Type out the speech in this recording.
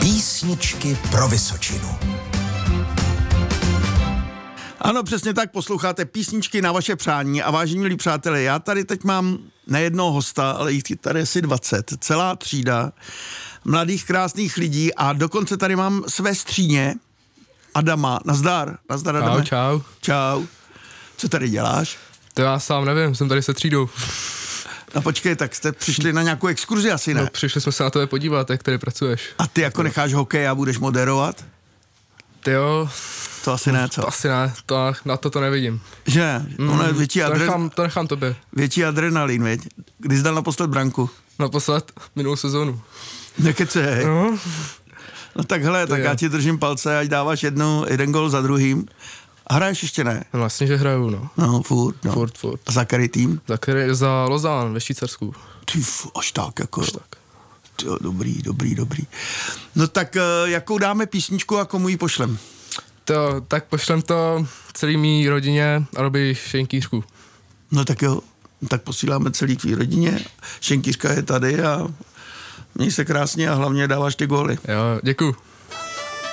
Písničky pro Vysočinu. Ano, přesně tak, posloucháte písničky na vaše přání a vážení milí přátelé, já tady teď mám nejednoho hosta, ale jich tady asi 20, celá třída mladých krásných lidí a dokonce tady mám své stříně Adama. Nazdar Adame. Čau. Čau. Co tady děláš? To já sám nevím, jsem tady se třídou. No počkej, tak jste přišli na nějakou exkurzi asi, ne? No, přišli jsme se na tebe podívat, jak tady pracuješ. A ty jako necháš hokej a budeš moderovat? Ty jo. To asi ne, co? To asi ne, na to nevidím. Že? Ono je větší to nechám tobě. Větší adrenalin, věď? Kdy jsi dal naposled branku? Naposled minulou sezónu. Nekecej. No tak hele, tak já ti držím palce, ať dáváš jeden gol za druhým. A hraješ ještě ne? No vlastně, že hraju, no. No, furt. A za který tým? Za Lausanne ve Švýcarsku. Ty, až tak, jako. Tyjo, dobrý. No tak jakou dáme písničku a komu ji pošlem? Tak pošlem to celý mý rodině a robí šenkýřku. No tak jo, tak posíláme celý tvý rodině. Šenkýřka je tady a měj se krásně a hlavně dáváš ty góly. Jo, děkuju.